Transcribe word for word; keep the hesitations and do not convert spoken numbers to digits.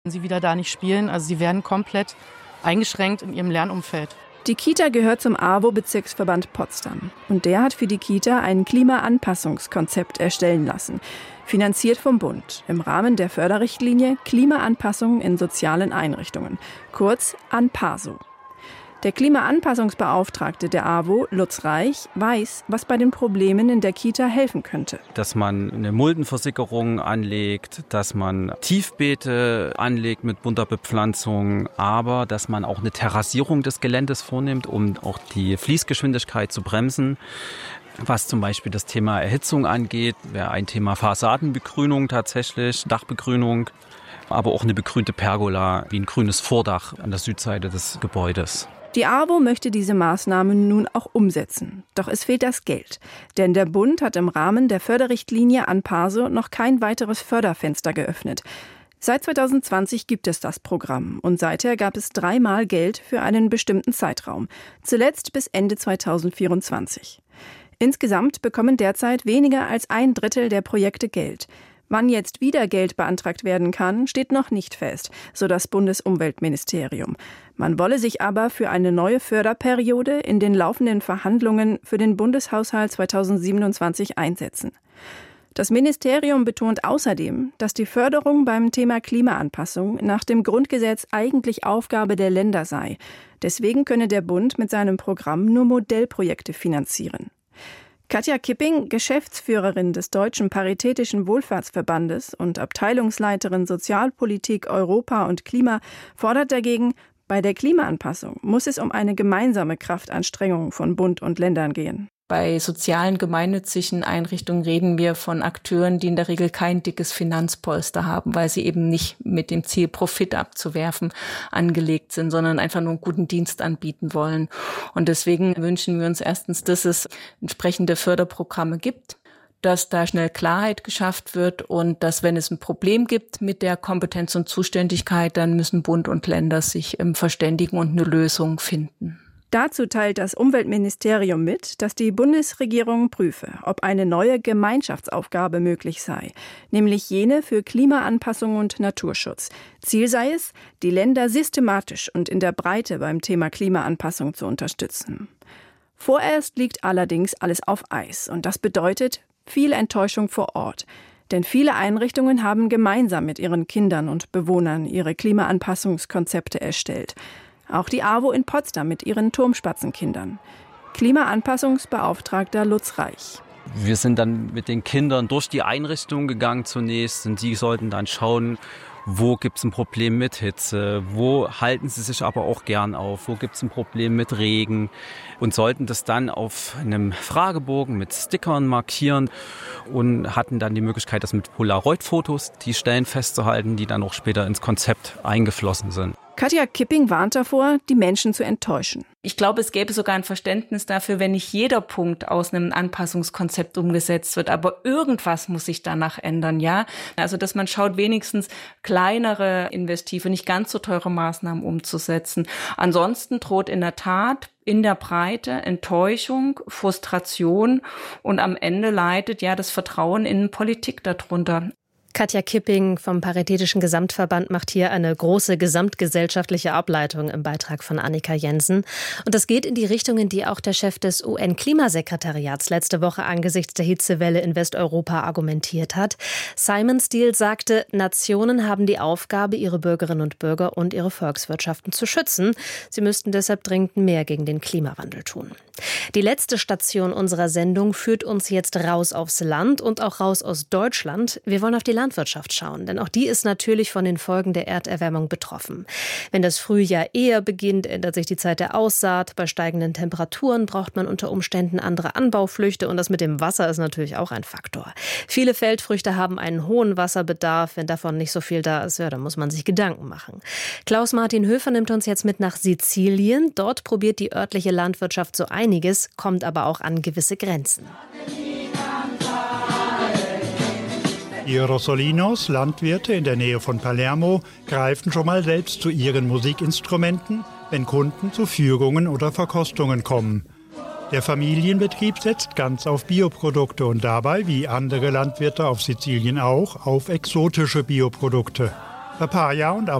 sie wieder da nicht spielen. Also sie werden komplett eingeschränkt in ihrem Lernumfeld. Die Kita gehört zum A W O-Bezirksverband Potsdam. Und der hat für die Kita ein Klimaanpassungskonzept erstellen lassen. Finanziert vom Bund im Rahmen der Förderrichtlinie Klimaanpassung in sozialen Einrichtungen, kurz ANPASO. Der Klimaanpassungsbeauftragte der A W O, Lutz Reich, weiß, was bei den Problemen in der Kita helfen könnte. Dass man eine Muldenversickerung anlegt, dass man Tiefbeete anlegt mit bunter Bepflanzung, aber dass man auch eine Terrassierung des Geländes vornimmt, um auch die Fließgeschwindigkeit zu bremsen. Was zum Beispiel das Thema Erhitzung angeht, wäre ein Thema Fassadenbegrünung tatsächlich, Dachbegrünung, aber auch eine begrünte Pergola wie ein grünes Vordach an der Südseite des Gebäudes. Die A W O möchte diese Maßnahmen nun auch umsetzen. Doch es fehlt das Geld. Denn der Bund hat im Rahmen der Förderrichtlinie ANPASO noch kein weiteres Förderfenster geöffnet. Seit zwanzig zwanzig gibt es das Programm und seither gab es dreimal Geld für einen bestimmten Zeitraum. Zuletzt bis Ende zwanzig vierundzwanzig. Insgesamt bekommen derzeit weniger als ein Drittel der Projekte Geld. Wann jetzt wieder Geld beantragt werden kann, steht noch nicht fest, so das Bundesumweltministerium. Man wolle sich aber für eine neue Förderperiode in den laufenden Verhandlungen für den Bundeshaushalt zwanzig siebenundzwanzig einsetzen. Das Ministerium betont außerdem, dass die Förderung beim Thema Klimaanpassung nach dem Grundgesetz eigentlich Aufgabe der Länder sei. Deswegen könne der Bund mit seinem Programm nur Modellprojekte finanzieren. Katja Kipping, Geschäftsführerin des Deutschen Paritätischen Wohlfahrtsverbandes und Abteilungsleiterin Sozialpolitik, Europa und Klima, fordert dagegen, bei der Klimaanpassung muss es um eine gemeinsame Kraftanstrengung von Bund und Ländern gehen. Bei sozialen, gemeinnützigen Einrichtungen reden wir von Akteuren, die in der Regel kein dickes Finanzpolster haben, weil sie eben nicht mit dem Ziel, Profit abzuwerfen, angelegt sind, sondern einfach nur einen guten Dienst anbieten wollen. Und deswegen wünschen wir uns erstens, dass es entsprechende Förderprogramme gibt, dass da schnell Klarheit geschafft wird und dass, wenn es ein Problem gibt mit der Kompetenz und Zuständigkeit, dann müssen Bund und Länder sich verständigen und eine Lösung finden. Dazu teilt das Umweltministerium mit, dass die Bundesregierung prüfe, ob eine neue Gemeinschaftsaufgabe möglich sei, nämlich jene für Klimaanpassung und Naturschutz. Ziel sei es, die Länder systematisch und in der Breite beim Thema Klimaanpassung zu unterstützen. Vorerst liegt allerdings alles auf Eis und das bedeutet viel Enttäuschung vor Ort. Denn viele Einrichtungen haben gemeinsam mit ihren Kindern und Bewohnern ihre Klimaanpassungskonzepte erstellt. Auch die A W O in Potsdam mit ihren Turmspatzenkindern. Klimaanpassungsbeauftragter Lutz Reich. Wir sind dann mit den Kindern durch die Einrichtung gegangen zunächst und die sollten dann schauen, wo gibt es ein Problem mit Hitze, wo halten sie sich aber auch gern auf, wo gibt es ein Problem mit Regen und sollten das dann auf einem Fragebogen mit Stickern markieren und hatten dann die Möglichkeit, das mit Polaroid-Fotos, die Stellen festzuhalten, die dann auch später ins Konzept eingeflossen sind. Katja Kipping warnt davor, die Menschen zu enttäuschen. Ich glaube, es gäbe sogar ein Verständnis dafür, wenn nicht jeder Punkt aus einem Anpassungskonzept umgesetzt wird. Aber irgendwas muss sich danach ändern, ja. Also, dass man schaut, wenigstens kleinere, investive, nicht ganz so teure Maßnahmen umzusetzen. Ansonsten droht in der Tat in der Breite Enttäuschung, Frustration und am Ende leidet ja das Vertrauen in Politik darunter. Katja Kipping vom Paritätischen Gesamtverband macht hier eine große gesamtgesellschaftliche Ableitung im Beitrag von Annika Jensen. Und das geht in die Richtung, in die auch der Chef des U N-Klimasekretariats letzte Woche angesichts der Hitzewelle in Westeuropa argumentiert hat. Simon Steele sagte, Nationen haben die Aufgabe, ihre Bürgerinnen und Bürger und ihre Volkswirtschaften zu schützen. Sie müssten deshalb dringend mehr gegen den Klimawandel tun. Die letzte Station unserer Sendung führt uns jetzt raus aufs Land und auch raus aus Deutschland. Wir wollen auf die Landwirtschaft schauen, denn auch die ist natürlich von den Folgen der Erderwärmung betroffen. Wenn das Frühjahr eher beginnt, ändert sich die Zeit der Aussaat. Bei steigenden Temperaturen braucht man unter Umständen andere Anbauflüchte und das mit dem Wasser ist natürlich auch ein Faktor. Viele Feldfrüchte haben einen hohen Wasserbedarf. Wenn davon nicht so viel da ist, ja, dann muss man sich Gedanken machen. Klaus-Martin Höfer nimmt uns jetzt mit nach Sizilien. Dort probiert die örtliche Landwirtschaft so einiges, kommt aber auch an gewisse Grenzen. Die Rossolinos, Landwirte in der Nähe von Palermo, greifen schon mal selbst zu ihren Musikinstrumenten, wenn Kunden zu Führungen oder Verkostungen kommen. Der Familienbetrieb setzt ganz auf Bioprodukte und dabei, wie andere Landwirte auf Sizilien auch, auf exotische Bioprodukte. Papaya und